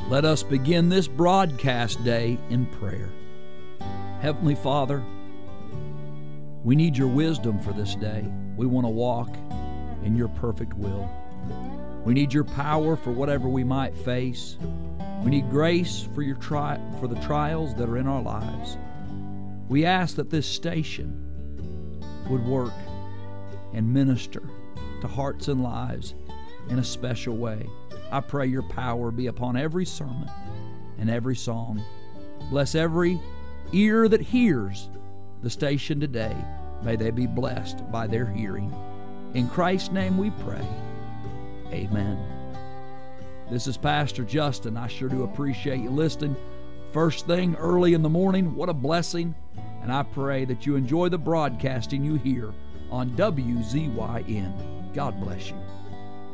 Let us begin this broadcast day in prayer. Heavenly Father, we need your wisdom for this day. We want to walk in your perfect will. We need your power for whatever we might face. We need grace for the trials that are in our lives. We ask that this station would work and minister to hearts and lives in a special way. I pray your power be upon every sermon and every song. Bless every ear that hears the station today. May they be blessed by their hearing. In Christ's name we pray. Amen. This is Pastor Justin. I sure do appreciate you listening. First thing early in the morning, what a blessing. And I pray that you enjoy the broadcasting you hear on WZYN. God bless you.